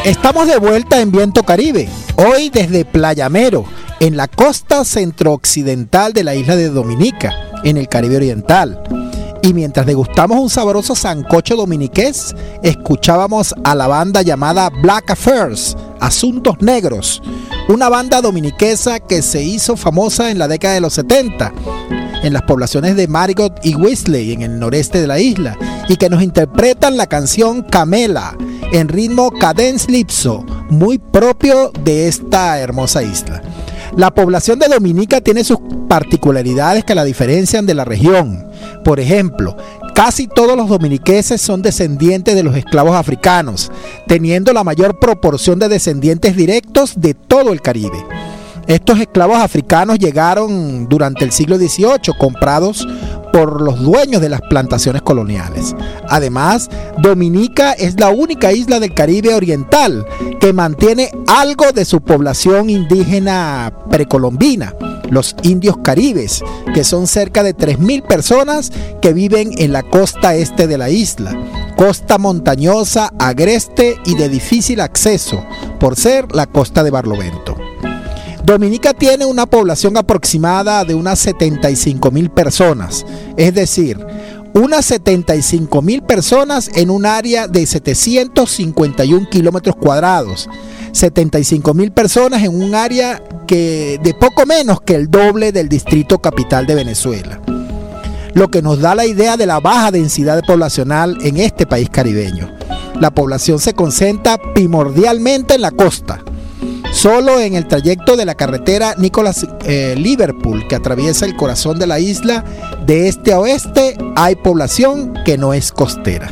Estamos de vuelta en Viento Caribe, hoy desde Playamero, en la costa centro-occidental de la isla de Dominica, en el Caribe Oriental. Y mientras degustamos un sabroso sancocho dominiqués, escuchábamos a la banda llamada Black Affairs, Asuntos Negros, una banda dominiquesa que se hizo famosa en la década de los 70, en las poblaciones de Marigot y Wisley, en el noreste de la isla, y que nos interpretan la canción Camela, en ritmo cadence lipso, muy propio de esta hermosa isla. La población de Dominica tiene sus particularidades que la diferencian de la región. Por ejemplo, casi todos los dominiqueses son descendientes de los esclavos africanos, teniendo la mayor proporción de descendientes directos de todo el Caribe. Estos esclavos africanos llegaron durante el siglo XVIII, comprados por los dueños de las plantaciones coloniales. Además, Dominica es la única isla del Caribe Oriental que mantiene algo de su población indígena precolombina, los indios caribes, que son cerca de 3.000 personas que viven en la costa este de la isla, costa montañosa, agreste y de difícil acceso, por ser la costa de Barlovento. Dominica tiene una población aproximada de unas 75.000 personas, es decir, unas 75.000 personas en un área de 751 kilómetros cuadrados, 75.000 personas en un área de poco menos que el doble del distrito capital de Venezuela, lo que nos da la idea de la baja densidad poblacional en este país caribeño. La población se concentra primordialmente en la costa. Solo en el trayecto de la carretera Nicholas-Liverpool, que atraviesa el corazón de la isla de este a oeste, hay población que no es costera.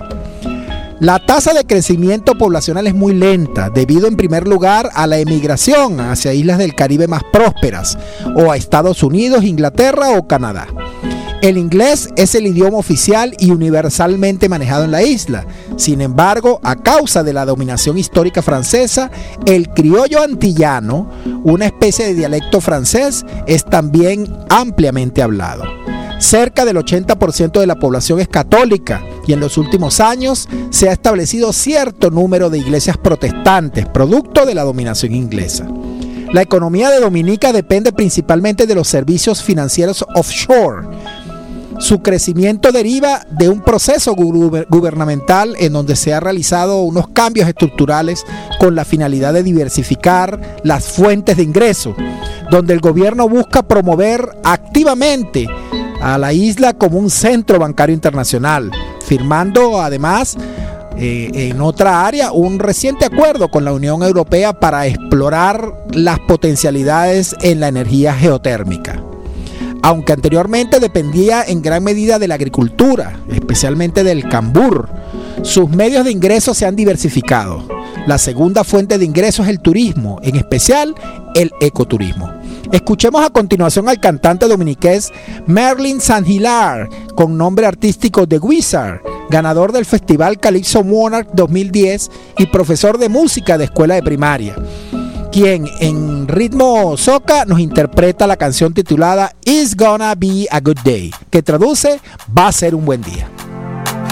La tasa de crecimiento poblacional es muy lenta, debido en primer lugar a la emigración hacia islas del Caribe más prósperas, o a Estados Unidos, Inglaterra o Canadá. El inglés es el idioma oficial y universalmente manejado en la isla. Sin embargo, a causa de la dominación histórica francesa, el criollo antillano, una especie de dialecto francés, es también ampliamente hablado. Cerca del 80% de la población es católica y en los últimos años se ha establecido cierto número de iglesias protestantes, producto de la dominación inglesa. La economía de Dominica depende principalmente de los servicios financieros offshore. Su crecimiento deriva de un proceso gubernamental en donde se han realizado unos cambios estructurales con la finalidad de diversificar las fuentes de ingreso, donde el gobierno busca promover activamente a la isla como un centro bancario internacional, firmando además en otra área un reciente acuerdo con la Unión Europea para explorar las potencialidades en la energía geotérmica. Aunque anteriormente dependía en gran medida de la agricultura, especialmente del cambur, sus medios de ingreso se han diversificado. La segunda fuente de ingreso es el turismo, en especial el ecoturismo. Escuchemos a continuación al cantante dominiqués Merlin Saint-Hilaire, con nombre artístico de Wizard, ganador del Festival Calypso Monarch 2010 y profesor de música de escuela de primaria, quien en ritmo soca nos interpreta la canción titulada It's Gonna Be a Good Day, que traduce va a ser un buen día.